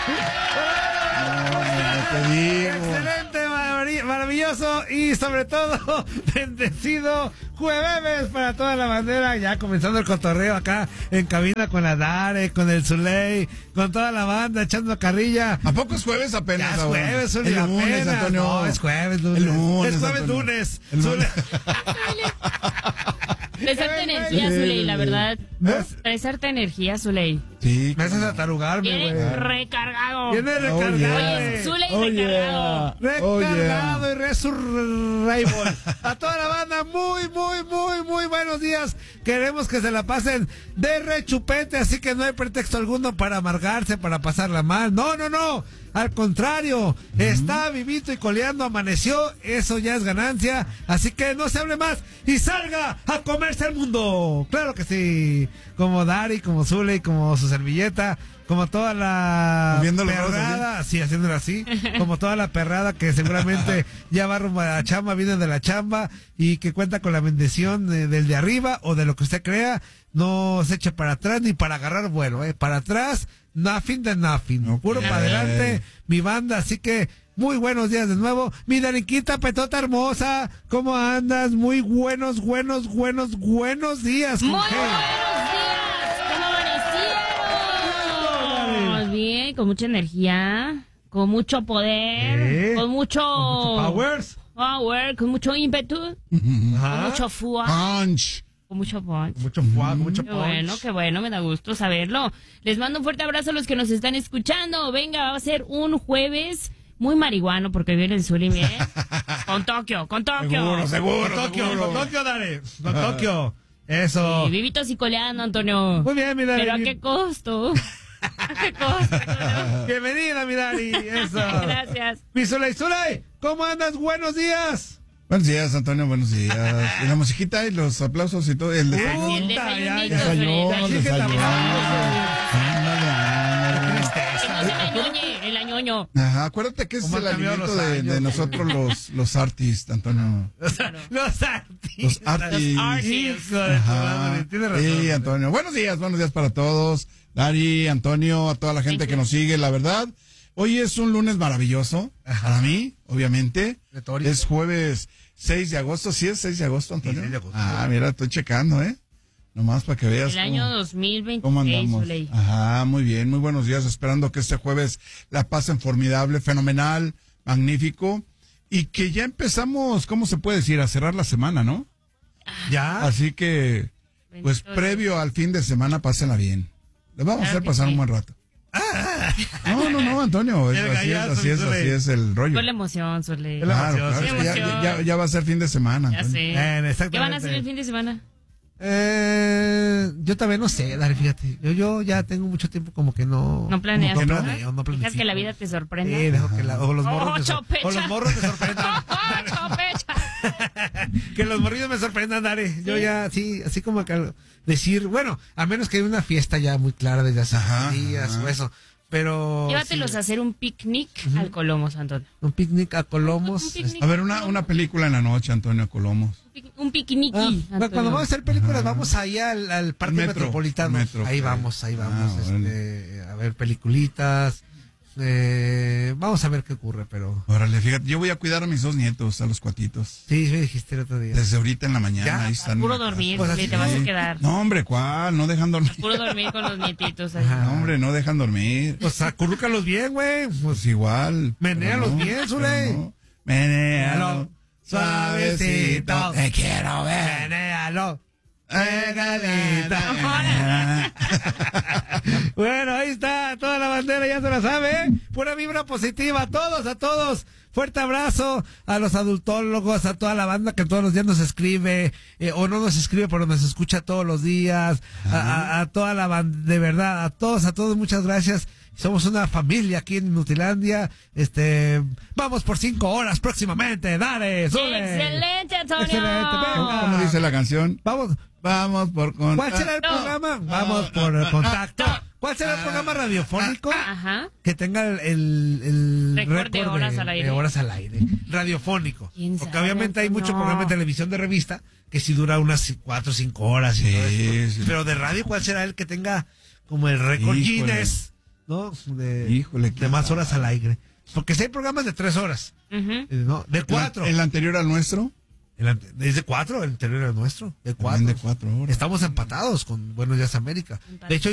Te digo. Excelente, maravilloso y sobre todo bendecido jueves para toda la bandera. Ya comenzando el cotorreo acá en cabina con la Dare, con el Zuley, con toda la banda echando carrilla. ¿A poco es jueves apenas? Ya es jueves, Zuley, el lunes, apenas. Antonio. No, es jueves, lunes. El lunes, es jueves, Antonio. lunes. El lunes. Traes harta energía, Zuley, la verdad. Traes harta energía, Zuley. Sí. Me haces atarugarme, Viene güey. recargado. Viene recargado. yeah. Zuley Oh, recargado. Recargado y resurrable. A toda la banda, muy buenos días. Queremos que se la pasen de rechupete, así que no hay pretexto alguno para amargarse, para pasarla mal. No. Al contrario, está vivito y coleando, amaneció, eso ya es ganancia. Así que no se hable más y salga a comerse el mundo. Claro que sí. Como Dari, como Zuley, como su servilleta, como toda la Moviendo los brazos, perrada, así, haciéndolo así, como toda la perrada que seguramente ya va rumbo a la chamba, viene de la chamba y que cuenta con la bendición del de arriba o de lo que usted crea. No se eche para atrás ni para agarrar vuelo, para atrás, nothing de nothing, Okay. puro para adelante, mi banda. Así que muy buenos días de nuevo, mi Daniquita Petota hermosa, ¿cómo andas? Muy buenos días, Muy buenos días. ¿Cómo amanecieron? Bien, con mucha energía, con mucho poder, con mucho powers, con mucho ímpetu, con mucho fuá. Punch. Con mucho punch. mucho fuego, mucho Qué bueno, me da gusto saberlo. Les mando un fuerte abrazo a los que nos están escuchando. Venga, va a ser un jueves muy marihuano porque viene el Zuley, ¿eh? Con Tokio. Seguro. Con Tokio, Dare, con Tokio. Eso. Y vivitos y coleando, Antonio. Muy bien, mi Dare. Pero ¿a qué costo? ¿A qué costo? Antonio? Bienvenida, mi Dari. Eso. Gracias. Mi Zuley, ¿cómo andas? Buenos días. Buenos días, Antonio, buenos días. Y la musiquita y los aplausos y todo. El Sí, desayuno. el Puta, desayunito, ya, Desayuno, Zuley. desayuno. Ándale. Que no se el añoño. Ajá, acuérdate que es ¿Cómo el han cambiado alimento los de años? nosotros los artistas, Antonio. Los artistas. Los artistas. Hijo de tu madre, tienes razón. Sí, Antonio. Buenos días para todos. Dari, Antonio, a toda la gente que nos sigue, la verdad. Hoy es un lunes maravilloso. Para mí, obviamente. Retórico. Es jueves 6 de agosto. ¿Sí es 6 de agosto, Antonio? 6 de agosto. Ah, mira, estoy checando, Nomás para que veas El año 2026, cómo andamos. Zuley. Ajá, muy bien, muy buenos días. Esperando que este jueves la pasen formidable, fenomenal, magnífico. Y que ya empezamos, ¿cómo se puede decir? A cerrar la semana, ¿no? Ya. Así que, pues Bendito previo al fin de semana, pásenla bien. Les vamos a hacer que pasar sí. un buen rato. No, Antonio, El gallazo, así es el rollo. Fue la emoción, Zuley. Es la Claro, emoción, claro, sí. es que ya va a ser fin de semana, Ya Antonio. sé. Exactamente. ¿Qué van a hacer el fin de semana? Yo también no sé, Dari, fíjate. Yo ya tengo mucho tiempo como que no. No planeas. No ¿no? planeo, no planifico. Dejas que la vida te sorprenda. Sí, dejo que o los morros, Chopecha. o los morros me sorprendan. Chopecha. Que los morridos me sorprendan, Dari. Yo ya, sí, así como que decir, bueno, a menos que haya una fiesta ya muy clara desde hace días o eso. Pero. Llévatelos sí, a hacer un picnic al Colomos, Antonio. un picnic a Colomos. Un picnic. A ver, una película en la noche, Antonio Colomos. Un picniqui, Antonio. Cuando vamos a hacer películas, vamos ahí al Parque Metro, Metropolitano. Metro, ahí ok. vamos, Ah, a ver peliculitas. Vamos a ver qué ocurre, pero. Órale, fíjate, yo voy a cuidar a mis 2 nietos, a los cuatitos. Sí, me dijiste el otro día. Desde ahorita en la mañana, ¿Ya? ahí están. Puro en la dormir, Pues Zuley, así te vas a casa. quedar. No, hombre, ¿cuál? No dejan dormir. Puro dormir con los nietitos. Ahí. No, hombre, no dejan dormir. Pues acurrúcalos bien, güey. Pues igual. Menéalos pero no, bien, pero Zuley. no. Menéalo. Suavecito. Te quiero ver. Menéalo. Pegadita. Bueno, ahí está, toda la bandera ya se la sabe. Pura vibra positiva a todos. Fuerte abrazo a los adultólogos, a toda la banda que todos los días nos escribe, o no nos escribe, pero nos escucha todos los días, a toda la banda, de verdad, a todos, muchas gracias. Somos una familia aquí en Inutilandia. Vamos por 5 horas próximamente. Dale, Zuley. Excelente, Antonio. Excelente, venga. ¿Cómo dice la canción? Vamos por contacto. ¿Cuál será el programa? Vamos por contacto. ¿Cuál será el programa radiofónico Ajá. que tenga el Récord de récord horas al aire. de horas al aire? Radiofónico. ¿Quién Porque sabe, obviamente hay mucho Antonio? programa de televisión de revista que sí dura unas 4 o 5 horas. Y Sí, todo esto. sí. Pero de radio, ¿cuál será el que tenga como el récord Híjole. Guinness ¿no? Híjole, de más horas al aire. Porque si hay programas de 3 horas, ¿no? De 4. ¿El anterior al nuestro? Es de 4, el anterior era nuestro. De 4. También de 4 horas. Estamos empatados con Buenos Días América. De hecho,